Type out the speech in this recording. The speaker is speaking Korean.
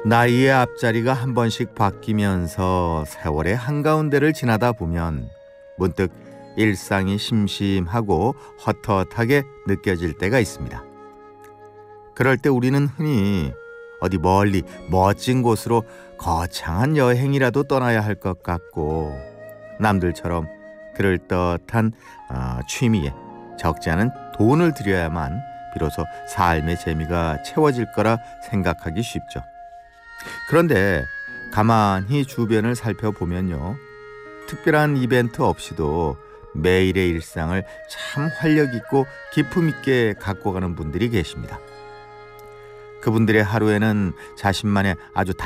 나이의 앞자리가 한 번씩 바뀌면서 세월의 한가운데를 지나다 보면 문득 일상이 심심하고 헛헛하게 느껴질 때가 있습니다. 그럴 때 우리는 흔히 어디 멀리 멋진 곳으로 거창한 여행이라도 떠나야 할 것 같고, 남들처럼 그럴듯한 취미에 적지 않은 돈을 들여야만 비로소 삶의 재미가 채워질 거라 생각하기 쉽죠. 그런데 가만히 주변을 살펴보면요, 특별한 이벤트 없이도 매일의 일상을 참 활력 있고 기품 있게 갖고 가는 분들이 계십니다. 그분들의 하루에는 자신만의 아주